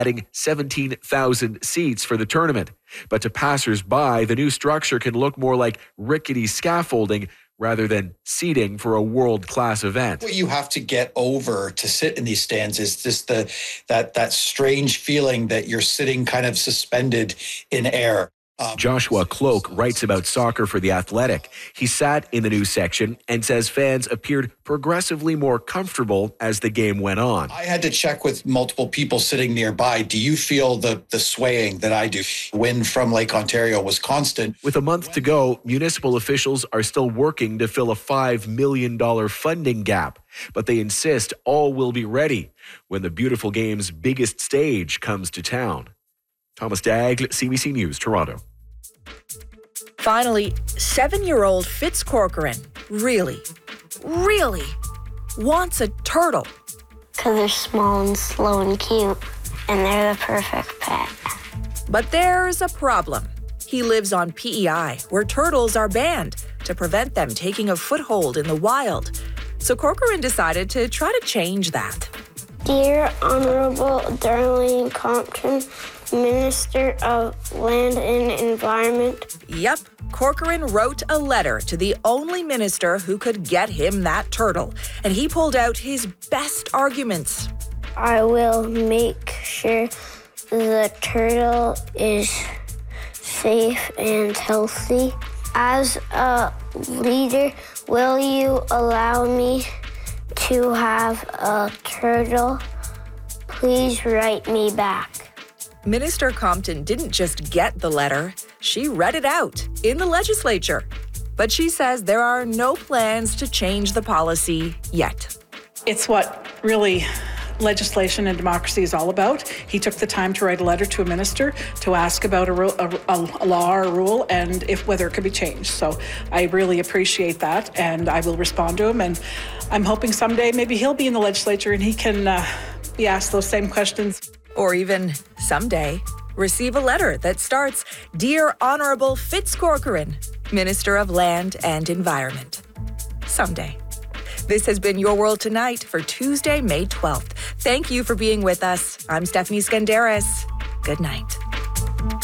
adding 17,000 seats for the tournament. But to passers-by, the new structure can look more like rickety scaffolding rather than seating for a world-class event. What you have to get over to sit in these stands is just that strange feeling that you're sitting kind of suspended in air. Joshua Cloak writes about soccer for The Athletic. He sat in the new section and says fans appeared progressively more comfortable as the game went on. I had to check with multiple people sitting nearby. Do you feel the swaying that I do? Wind from Lake Ontario was constant. With a month to go, municipal officials are still working to fill a $5 million funding gap, but they insist all will be ready when the beautiful game's biggest stage comes to town. Thomas Daigle, CBC News, Toronto. Finally, 7-year-old Fitz Corcoran really wants a turtle. Because they're small and slow and cute, and they're the perfect pet. But there's a problem. He lives on PEI, where turtles are banned to prevent them taking a foothold in the wild. So Corcoran decided to try to change that. Dear Honorable Darlene Compton, Minister of Land and Environment. Yep, Corcoran wrote a letter to the only minister who could get him that turtle, and he pulled out his best arguments. I will make sure the turtle is safe and healthy. As a leader, will you allow me to have a turtle? Please write me back. Minister Compton didn't just get the letter, she read it out in the legislature. But she says there are no plans to change the policy yet. It's what really legislation and democracy is all about. He took the time to write a letter to a minister to ask about a law or a rule and whether it could be changed. So I really appreciate that, and I will respond to him. And I'm hoping someday maybe he'll be in the legislature and he can be asked those same questions. Or even someday, receive a letter that starts, Dear Honorable Fitz Corcoran, Minister of Land and Environment. Someday. This has been Your World Tonight for Tuesday, May 12th. Thank you for being with us. I'm Stephanie Skandaris. Good night.